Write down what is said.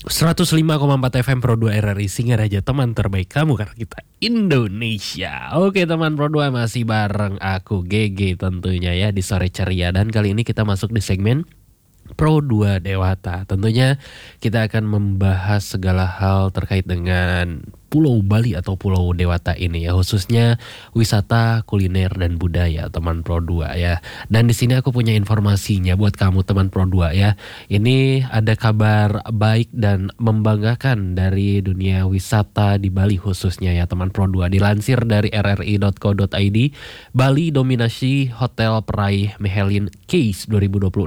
105,4 FM Pro 2 RRI Singaraja, teman terbaik kamu karena kita Indonesia. Oke teman Pro 2, masih bareng aku GG tentunya ya di sore ceria. Dan kali ini kita masuk di segmen Pro 2 Dewata. Tentunya kita akan membahas segala hal terkait dengan Pulau Bali atau Pulau Dewata ini ya, khususnya wisata, kuliner dan budaya teman Pro 2 ya. Dan di sini aku punya informasinya buat kamu teman Pro 2 ya. Ini ada kabar baik dan membanggakan dari dunia wisata di Bali khususnya ya teman Pro 2. Dilansir dari rri.co.id, Bali dominasi hotel peraih Michelin Case 2026